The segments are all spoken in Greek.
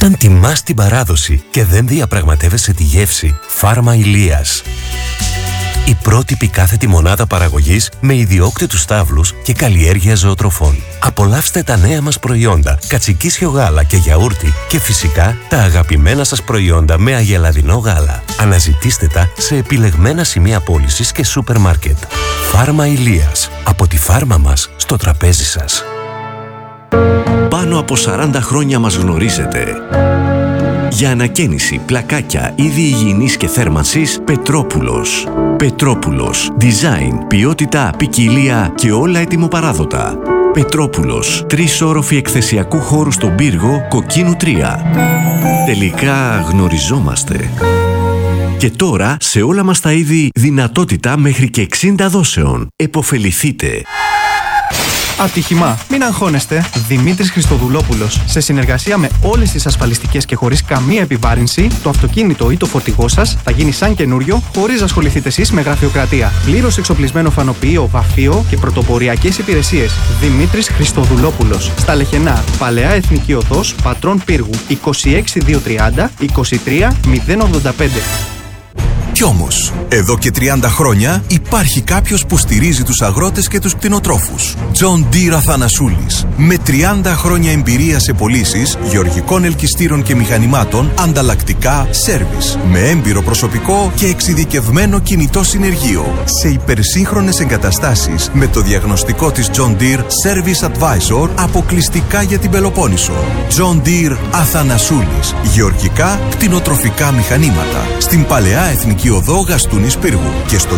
Όταν τιμάς την παράδοση και δεν διαπραγματεύεσαι τη γεύση, Φάρμα Ηλίας. Η πρότυπη κάθετη μονάδα παραγωγής με ιδιόκτητους στάβλους και καλλιέργεια ζωοτροφών. Απολαύστε τα νέα μας προϊόντα, κατσικίσιο γάλα και γιαούρτι και φυσικά τα αγαπημένα σας προϊόντα με αγελαδινό γάλα. Αναζητήστε τα σε επιλεγμένα σημεία πώλησης και σούπερ μάρκετ. Φάρμα Ηλίας. Από τη φάρμα μας στο τραπέζι σας. Πάνω από 40 χρόνια μας γνωρίζετε. Για ανακαίνιση, πλακάκια, είδη υγιεινής και θέρμανσης, Πετρόπουλος. Πετρόπουλος. Design, ποιότητα, ποικιλία και όλα ετοιμοπαράδοτα. Πετρόπουλος. 3 όροφοι εκθεσιακού χώρου στον πύργο, Κοκκίνου 3. Τελικά γνωριζόμαστε. Και τώρα σε όλα μας τα είδη δυνατότητα μέχρι και 60 δόσεων. Εποφεληθείτε. Ατύχημα. Μην αγχώνεστε. Δημήτρης Χριστοδουλόπουλος. Σε συνεργασία με όλες τις ασφαλιστικές και χωρίς καμία επιβάρυνση, το αυτοκίνητο ή το φορτηγό σας θα γίνει σαν καινούριο, χωρίς να ασχοληθείτε εσείς με γραφειοκρατία. Πλήρως εξοπλισμένο φανοποιείο, βαφείο και πρωτοποριακές υπηρεσίες. Δημήτρης Χριστοδουλόπουλος. Στα Λεχενά. Παλαιά Εθνική Οδός, Πατρών Πύργου. 26230 23085. Κι όμως, εδώ και 30 χρόνια υπάρχει κάποιος που στηρίζει τους αγρότες και τους κτηνοτρόφους. John Deere Αθανασούλης. Με 30 χρόνια εμπειρία σε πωλήσεις γεωργικών ελκυστήρων και μηχανημάτων, ανταλλακτικά, σέρβις. Με έμπειρο προσωπικό και εξειδικευμένο κινητό συνεργείο. Σε υπερσύγχρονες εγκαταστάσεις με το διαγνωστικό της John Deere Service Advisor αποκλειστικά για την Πελοπόννησο. John Deere Αθανασούλης. Γεωργικά, κτηνοτροφικά μηχανήματα. Στην Παλαιά Εθνική Οδό Γαστούνης Πύργου και στο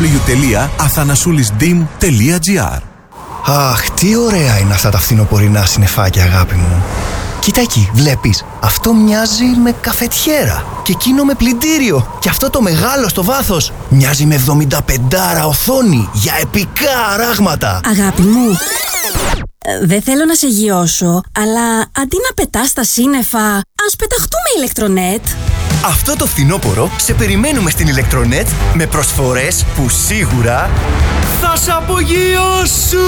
www.athanasoulisdim.gr. Αχ, τι ωραία είναι αυτά τα φθινοπορεινά συννεφάκια, αγάπη μου. Κοίτα εκεί, βλέπεις. Αυτό μοιάζει με καφετιέρα. Και εκείνο με πλυντήριο. Και αυτό το μεγάλο στο βάθος μοιάζει με 75 οθόνη για επικά αράγματα. Αγάπη μου, δεν θέλω να σε γιώσω, αλλά αντί να πετάς τα σύννεφα, ας πεταχτούμε ηλεκτρονέτ. Αυτό το φθινόπωρο σε περιμένουμε στην Ηλεκτρονέτ με προσφορές που σίγουρα θα σ' απογειώσουν.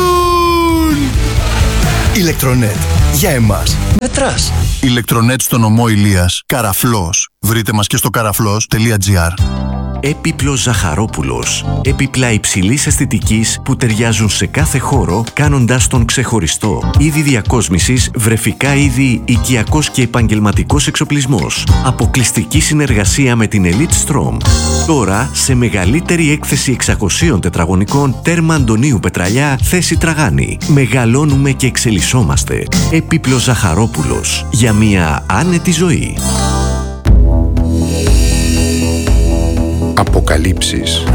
Ηλεκτρονέτ. Για εμάς. Μετράς. Ηλεκτρονέτ στο νομό Ηλίας. Καραφλός. Βρείτε μας και στο καραφλός.gr. Έπιπλος Ζαχαρόπουλος. Έπιπλα υψηλής αισθητικής που ταιριάζουν σε κάθε χώρο, κάνοντάς τον ξεχωριστό. Είδη διακόσμησης, βρεφικά είδη, οικιακός και επαγγελματικός εξοπλισμός. Αποκλειστική συνεργασία με την Elite Strom. Τώρα σε μεγαλύτερη έκθεση 600 τετραγωνικών, τέρμα Αντωνίου Πετραλιά, θέση Τραγάνη. Μεγαλώνουμε και εξελισσόμαστε. Έπιπλος Ζαχαρόπουλος. Για μια άνετη ζωή. Αποκαλύψεις.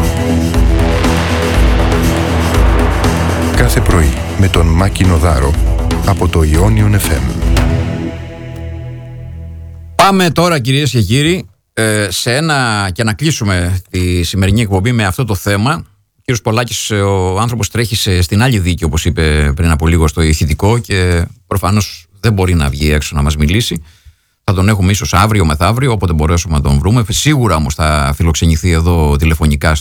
Κάθε πρωί με τον Μάκη Νοδάρο από το Ionion FM. Πάμε τώρα, κυρίες και κύριοι, και να κλείσουμε τη σημερινή εκπομπή με αυτό το θέμα. Ο κύριος Πολάκης, ο άνθρωπος, τρέχει στην άλλη δίκη, όπως είπε πριν από λίγο, στο ηχητικό, και προφανώς δεν μπορεί να βγει έξω να μας μιλήσει. Θα τον έχουμε ίσως αύριο μεθαύριο, όποτε μπορέσουμε να τον βρούμε. Σίγουρα όμως θα φιλοξενηθεί εδώ τηλεφωνικά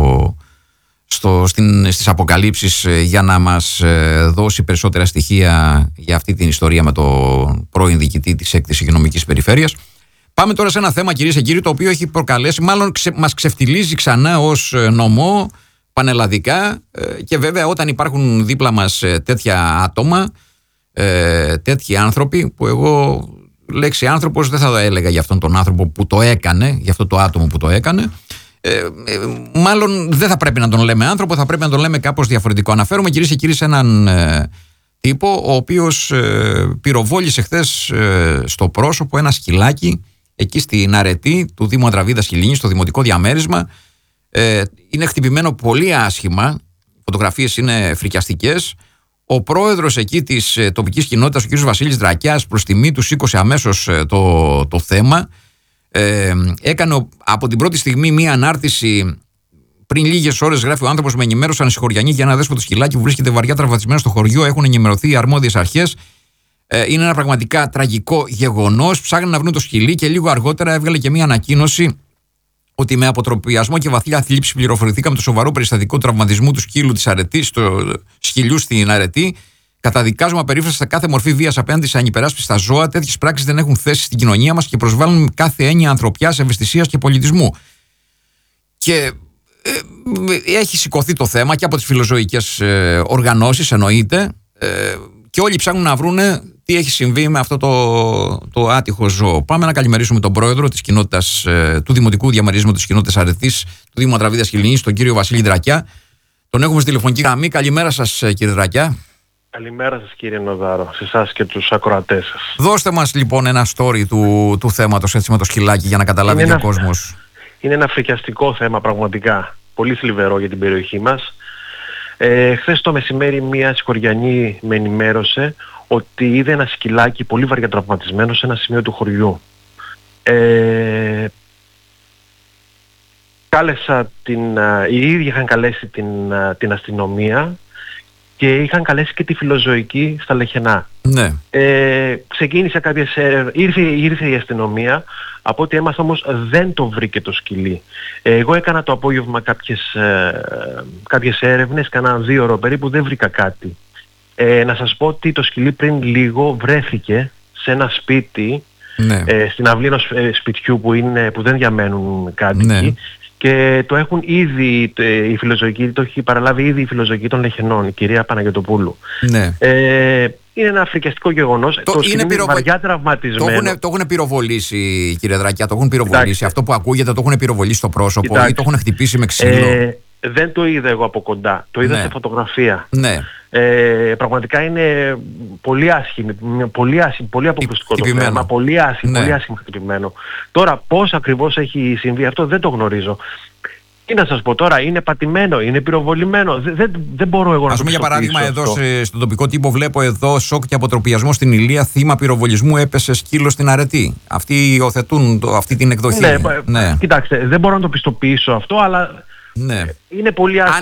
στις αποκαλύψεις, για να μας δώσει περισσότερα στοιχεία για αυτή την ιστορία με τον πρώην διοικητή της 6ης Υγειονομικής Περιφέρειας. Πάμε τώρα σε ένα θέμα, κυρίες και κύριοι, το οποίο έχει προκαλέσει, μάλλον μας ξεφτιλίζει ξανά ως νομό πανελλαδικά, και βέβαια όταν υπάρχουν δίπλα μας τέτοια άτομα, τέτοιοι άνθρωποι, που εγώ λέξη άνθρωπος δεν θα έλεγα για αυτόν τον άνθρωπο που το έκανε, για αυτό το άτομο που το έκανε, μάλλον δεν θα πρέπει να τον λέμε άνθρωπο, θα πρέπει να τον λέμε κάπως διαφορετικό. Αναφέρομαι, κυρίες και κύριοι, σε έναν τύπο ο οποίος πυροβόλησε χθες στο πρόσωπο ένα σκυλάκι εκεί στην Αρετή του Δήμου Αντραβίδας Χιλίνης, στο δημοτικό διαμέρισμα. Είναι χτυπημένο πολύ άσχημα, οι φωτογραφίες είναι φρικιαστικές. Ο πρόεδρος εκεί της τοπικής κοινότητας, ο κ. Βασίλης Δρακιάς, προς τιμή του σήκωσε αμέσως το θέμα. Έκανε από την πρώτη στιγμή μία ανάρτηση. Πριν λίγες ώρες, γράφει ο άνθρωπος, με ενημέρωσαν συγχωριανοί για ένα δέσποτο σκυλάκι που βρίσκεται βαριά τραυματισμένο στο χωριό. Έχουν ενημερωθεί οι αρμόδιες αρχές. Είναι ένα πραγματικά τραγικό γεγονός. Ψάχνουν να βρουν το σκυλί και λίγο αργότερα έβγαλε και μία ανακοίνωση ότι με αποτροπιασμό και βαθιά θλίψη πληροφορηθήκαμε το σοβαρό περιστατικό τραυματισμού του σκύλου της Αρετής, του σκυλιού στην Αρετή. Καταδικάζουμε απερίφραστα κάθε μορφή βίας απέναντι σε ανυπεράσπιστα ζώα. Τέτοιες πράξεις δεν έχουν θέση στην κοινωνία μας και προσβάλλουν κάθε έννοια ανθρωπιάς, ευαισθησίας και πολιτισμού. Και έχει σηκωθεί το θέμα και από τις φιλοζωικές οργανώσεις, εννοείται, και όλοι ψάχνουν να βρούνε τι έχει συμβεί με αυτό το άτυχο ζώο. Πάμε να καλημερίσουμε τον πρόεδρο της κοινότητας, του Δημοτικού Διαμερίσματος της κοινότητας Αρετής του Δήμου Ατραβίδας Χιλινής, τον κύριο Βασίλη Δρακιά. Τον έχουμε στη τηλεφωνική γραμμή. Καλημέρα σας, κύριε Δρακιά. Καλημέρα σας, κύριε Νοδάρο, σε εσάς και τους ακροατές σας. Δώστε μας λοιπόν ένα story του θέματος, έτσι, με το σκυλάκι, για να καταλάβει και ο κόσμος. Είναι ένα φρικιαστικό θέμα πραγματικά. Πολύ θλιβερό για την περιοχή μας. Χθες το μεσημέρι μια συγχωριανή με ενημέρωσε ότι είδε ένα σκυλάκι πολύ βαριά τραυματισμένο σε ένα σημείο του χωριού. Οι ίδιοι είχαν καλέσει την αστυνομία και είχαν καλέσει και τη φιλοζωική στα Λεχενά. Ναι. Ξεκίνησε κάποιες έρευνες, ήρθε η αστυνομία, από ό,τι έμαθα όμως δεν το βρήκε το σκυλί. Εγώ έκανα το απόγευμα κάποιες έρευνες, κάνα 2 ώρες περίπου, δεν βρήκα κάτι. Να σας πω ότι το σκυλί πριν λίγο βρέθηκε σε ένα σπίτι, ναι, στην αυλή ενός σπιτιού που δεν διαμένουν κάτοικοι. Ναι. Και το έχουν ήδη, η φιλοζωική, το έχει παραλάβει ήδη η φιλοζωική των Λεχενών, η κυρία Παναγιωτοπούλου. Ναι. Είναι ένα φρικιαστικό γεγονός. Το σκυλί είναι βαριά τραυματισμένο. Το έχουν πυροβολήσει, κύριε Δρακιά, το έχουν πυροβολήσει. Κοιτάξτε. Αυτό που ακούγεται το έχουν πυροβολήσει στο πρόσωπο. Κοιτάξτε. Ή το έχουν χτυπήσει με ξύλο. Δεν το είδα εγώ από κοντά. Το είδα, ναι, σε φωτογραφία. Ναι. Πραγματικά είναι πολύ άσχημη, πολύ αποκλειστικό το θέμα. Πολύ άσχημο, ναι, πολύ άσχημο χτυπημένο. Τώρα πώς ακριβώς έχει συμβεί αυτό δεν το γνωρίζω. Τι να σας πω τώρα, είναι πατημένο, είναι πυροβολημένο. Δεν μπορώ εγώ να το πιστοποιήσω. Ας πούμε για παράδειγμα εδώ στον τοπικό τύπο βλέπω εδώ σοκ και αποτροπιασμό στην Ηλία, θύμα πυροβολισμού έπεσε σκύλο στην Αρετή. Αυτοί υιοθετούν αυτή την εκδοχή. Ναι, ναι. Κοιτάξτε, δεν μπορώ να το πιστοποιήσω αυτό, αλλά... Ναι. Είναι πολύ άσχημα.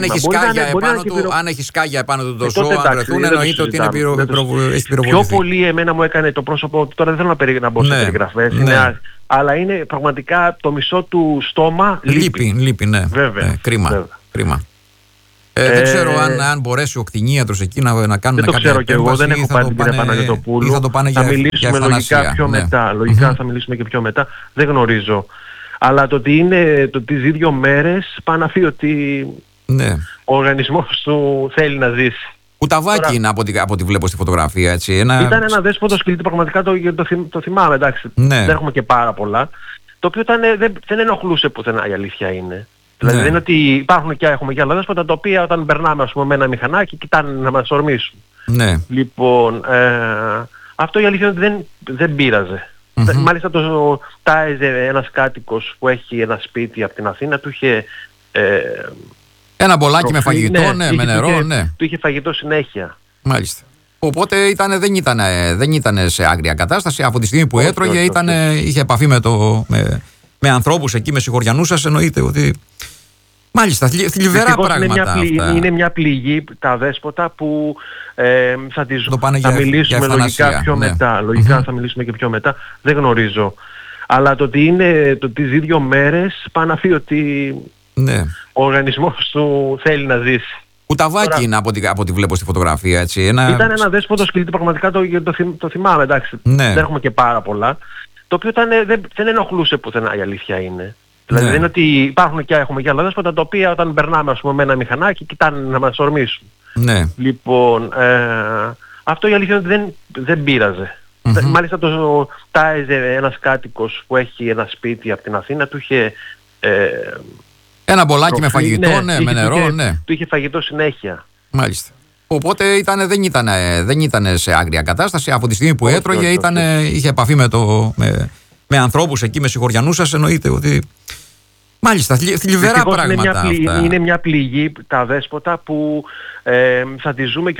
Αν έχει σκάγια επάνω του το ζώο, αν βρεθούν, εννοείται ότι έχει πυροβοληθεί. Πιο πολύ εμένα μου έκανε το πρόσωπο, τώρα δεν θέλω να μπω σε περιγραφές, αλλά είναι πραγματικά το μισό του στόμα λείπει, ναι. Βέβαια. Κρίμα. Δεν ξέρω αν μπορέσει ο κτηνίατρος εκεί να κάνουν κάποια επέμβαση. Δεν το ξέρω και εγώ, δεν έχω πάρει την κυρία Παναγιωτοπούλου. Θα μιλήσουμε λογικά πιο μετά. Λογικά θα μιλήσουμε και πιο μετά. Δεν γνωρίζω. Αλλά το ότι είναι τις 2 μέρες πάει να πει ότι, ναι, ο οργανισμός του θέλει να ζήσει. Κουταβάκι είναι από ό,τι βλέπω στη φωτογραφία, έτσι. Ήταν ένα δέσποτο σκυλί, πραγματικά το θυμάμαι, εντάξει. Ναι. Δεν έχουμε και πάρα πολλά. Το οποίο δεν ενοχλούσε πουθενά, η αλήθεια είναι. Δηλαδή, ναι, δεν είναι ότι υπάρχουν και έχουμε και άλλα δέσποτα τα οποία όταν περνάμε, ας πούμε, με ένα μηχανάκι κοιτάνε να μας ορμήσουν. Ναι. Λοιπόν, αυτό η αλήθεια είναι ότι δεν πείραζε. Mm-hmm. Μάλιστα το τάιζε ένας κάτοικος που έχει ένα σπίτι από την Αθήνα, του είχε ένα μπολάκι με φαγητό, ναι, με νερό, ναι. Του είχε φαγητό συνέχεια. Μάλιστα. Οπότε δεν ήταν σε άγρια κατάσταση. Από τη στιγμή που έτρωγε είχε επαφή με ανθρώπους εκεί, με συγχωριανούς σας, εννοείται ότι... Μάλιστα, θλιβερά πράγματα είναι μια πληγή τα δέσποτα που θα μιλήσουμε λογικά πιο μετά. Λογικά θα μιλήσουμε και πιο μετά. Δεν γνωρίζω. Αλλά το ότι είναι τις 2 μέρες πάει να πει ότι, ναι, ο οργανισμός του θέλει να ζήσει. Κουταβάκι είναι από ό,τι βλέπω στη φωτογραφία, έτσι. Ήταν ένα δέσποτο σκυλί, πραγματικά το θυμάμαι, εντάξει. Ναι. Δεν έχουμε και πάρα πολλά. Το οποίο δεν ενοχλούσε πουθενά, η αλήθεια είναι. Δηλαδή, ναι, δεν είναι ότι υπάρχουν και έχουμε και άλλα δέσποτα τα οποία όταν περνάμε, ας πούμε, με ένα μηχανάκι κοιτάνε να μας ορμήσουν. Ναι. Λοιπόν, αυτό η αλήθεια είναι ότι δεν πείραζε. Mm-hmm. Μάλιστα το τάιζε ένας κάτοικος που έχει ένα σπίτι από την Αθήνα, του είχε ένα μπολάκι με φαγητό, ναι, με νερό, ναι. Του είχε φαγητό συνέχεια. Μάλιστα. Οπότε δεν ήταν σε άγρια κατάσταση. Από τη στιγμή που έτρωγε είχε επαφή με ανθρώπους εκεί, με συγχωριανούς σας, εννοείται ότι... Μάλιστα, θλιβερά πράγματα είναι μια πληγή τα δέσποτα που θα τη ζούμε και